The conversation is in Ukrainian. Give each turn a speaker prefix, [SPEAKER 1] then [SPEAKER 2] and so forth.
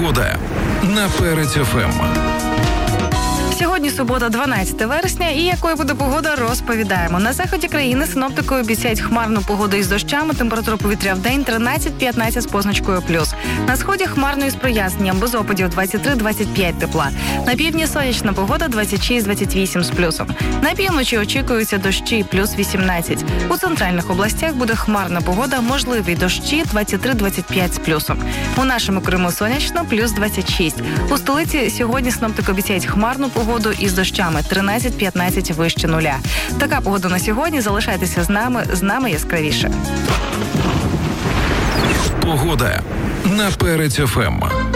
[SPEAKER 1] Погода на Перець ФМ.
[SPEAKER 2] Сьогодні субота, 12 вересня, і якою буде погода, розповідаємо. На заході країни синоптики обіцяють хмарну погоду із дощами, температура повітря в день 13-15 з позначкою плюс. На сході хмарно із проясненням, без опадів 23-25 тепла. На півдні сонячна погода 26-28 з плюсом. На півночі очікуються дощі плюс 18. У центральних областях буде хмарна погода, можливі дощі 23-25 з плюсом. У нашому Криму сонячно плюс 26. У столиці сьогодні синоптики обіцяють хмарну погоду із дощами 13-15 вище нуля. Така погода на сьогодні. Залишайтеся з нами яскравіше.
[SPEAKER 1] Погода на Перець ФМ.